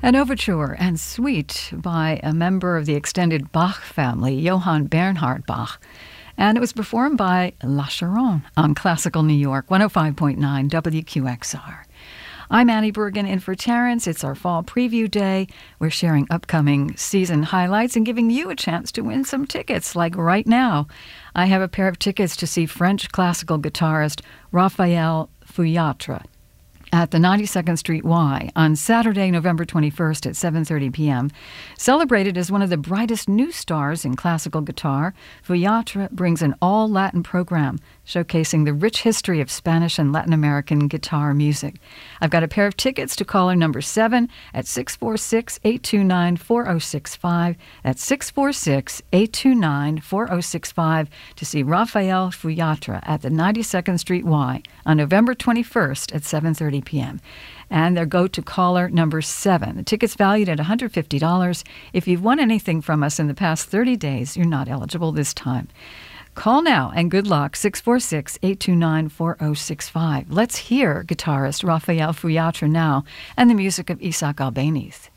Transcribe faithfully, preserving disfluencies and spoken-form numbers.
An overture and suite by a member of the extended Bach family, Johann Bernhard Bach. And it was performed by La Charonne on Classical New York, one oh five point nine W Q X R. I'm Annie Bergen in for Terrence. It's our fall preview day. We're sharing upcoming season highlights and giving you a chance to win some tickets, like right now. I have a pair of tickets to see French classical guitarist Raphael Fouillatre at the ninety-second Street Y on Saturday, November twenty-first at seven thirty p.m. Celebrated as one of the brightest new stars in classical guitar, Fouillatre brings an all-Latin program showcasing the rich history of Spanish and Latin American guitar music. I've got a pair of tickets to caller number seven at six four six, eight two nine, four oh six five. That's six four six, eight two nine, four oh six five to see Raphael Fouillatre at the ninety-second Street Y on November twenty-first at seven thirty p.m. And they'll go to caller number seven. The ticket's valued at one hundred fifty dollars. If you've won anything from us in the past thirty days, you're not eligible this time. Call now and good luck, six four six, eight two nine, four oh six five. Let's hear guitarist Raphael Fouillatre now and the music of Isaac Albéniz.